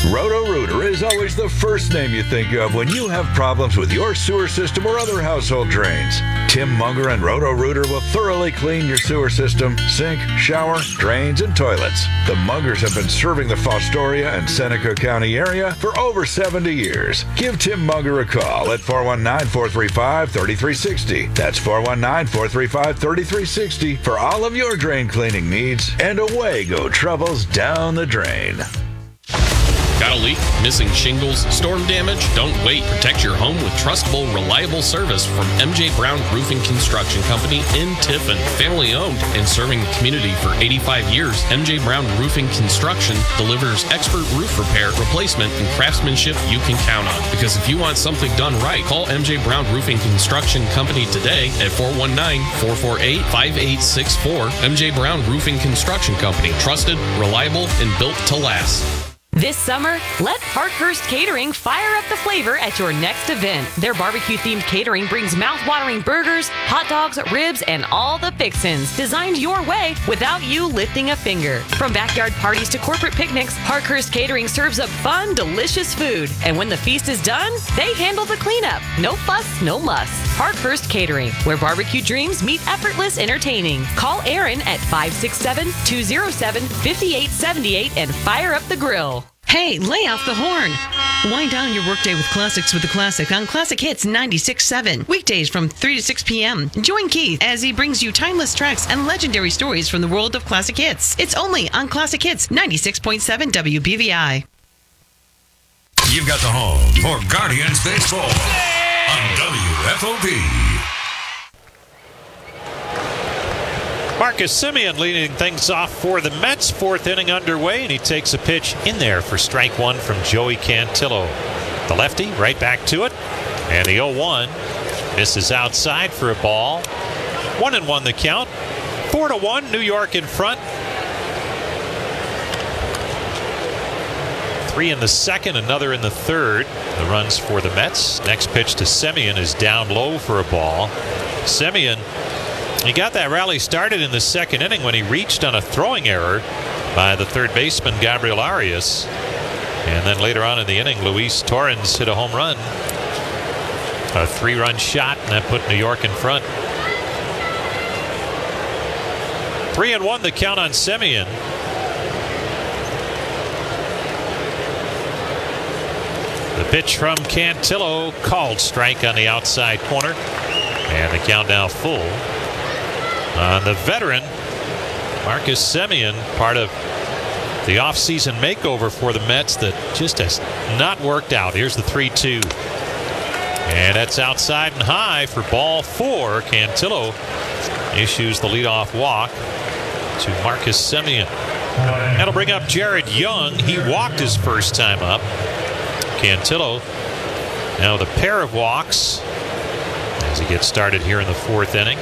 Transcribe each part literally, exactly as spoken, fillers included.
Roto-Rooter is always the first name you think of when you have problems with your sewer system or other household drains. Tim Munger and Roto-Rooter will thoroughly clean your sewer system, sink, shower, drains, and toilets. The Mungers have been serving the Fostoria and Seneca County area for over seventy years. Give Tim Munger a call at four one nine, four three five, three three six zero. That's four one nine, four three five, three three six zero for all of your drain cleaning needs, and away go troubles down the drain. Got a leak? Missing shingles? Storm damage? Don't wait. Protect your home with trustable, reliable service from M J Brown Roofing Construction Company in Tiffin. Family owned and serving the community for eighty-five years, M J Brown Roofing Construction delivers expert roof repair, replacement, and craftsmanship you can count on. Because if you want something done right, call M J Brown Roofing Construction Company today at four one nine, four four eight, five eight six four. M J Brown Roofing Construction Company. Trusted, reliable, and built to last. This summer, let Parkhurst Catering fire up the flavor at your next event. Their barbecue-themed catering brings mouth-watering burgers, hot dogs, ribs, and all the fixins designed your way without you lifting a finger. From backyard parties to corporate picnics, Parkhurst Catering serves up fun, delicious food. And when the feast is done, they handle the cleanup. No fuss, no muss. Parkhurst Catering, where barbecue dreams meet effortless entertaining. Call Aaron at five six seven, two zero seven, five eight seven eight and fire up the grill. Hey, lay off the horn. Wind down your workday with classics with the Classic on Classic Hits ninety-six point seven. Weekdays from three to six p.m. Join Keith as he brings you timeless tracks and legendary stories from the world of classic hits. It's only on Classic Hits ninety-six point seven W B V I. You've got the home for Guardians Baseball on W F O P. Marcus Semien leading things off for the Mets. Fourth inning underway, and he takes a pitch in there for strike one from Joey Cantillo. The lefty right back to it, and the oh one misses outside for a ball. One and one the count. Four to one, New York in front. Three in the second, another in the third. The runs for the Mets. Next pitch to Semien is down low for a ball. Semien, he got that rally started in the second inning when he reached on a throwing error by the third baseman, Gabriel Arias. And then later on in the inning, Luis Torrens hit a home run. A three-run shot, and that put New York in front. Three and one the count on Semien. The pitch from Cantillo, called strike on the outside corner. And the count now full. On the veteran, Marcus Semien, part of the offseason makeover for the Mets that just has not worked out. Here's the three two. And that's outside and high for ball four. Cantillo issues the leadoff walk to Marcus Semien. That'll bring up Jared Young. He walked his first time up. Cantillo now with a pair of walks as he gets started here in the fourth inning.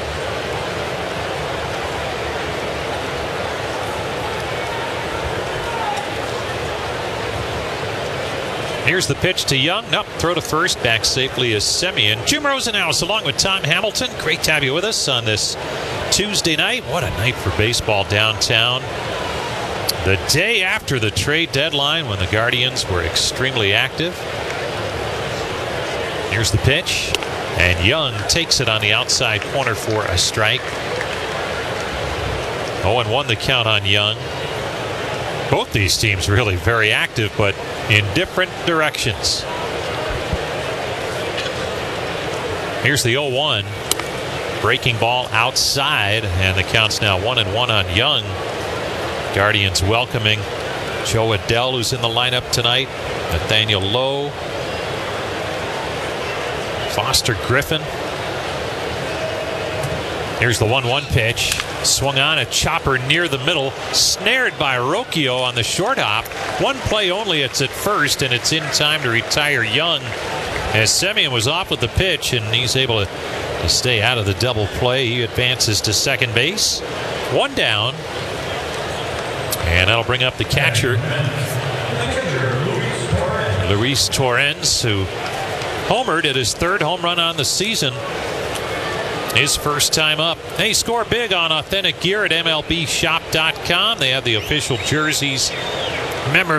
Here's the pitch to Young. Nope, throw to first. Back safely is Semien. Jim Rosenhaus along with Tom Hamilton. Great to have you with us on this Tuesday night. What a night for baseball downtown. The day after the trade deadline when the Guardians were extremely active. Here's the pitch. And Young takes it on the outside corner for a strike. oh and one the count on Young. Both these teams really very active, but in different directions. Here's the oh one. Breaking ball outside, and the count's now one and one on Young. Guardians welcoming Joe Adell, who's in the lineup tonight. Nathaniel Lowe. Foster Griffin. Here's the one one pitch. Swung on, a chopper near the middle. Snared by Rocchio on the short hop. One play only, it's at first, and it's in time to retire Young as Semien was off with the pitch, and he's able to, to stay out of the double play. He advances to second base. One down. And that'll bring up the catcher, Luis Torrens, who homered at his third home run on the season. His first time up. They score big on Authentic Gear at M L B shop dot com. They have the official jerseys, memorabilia.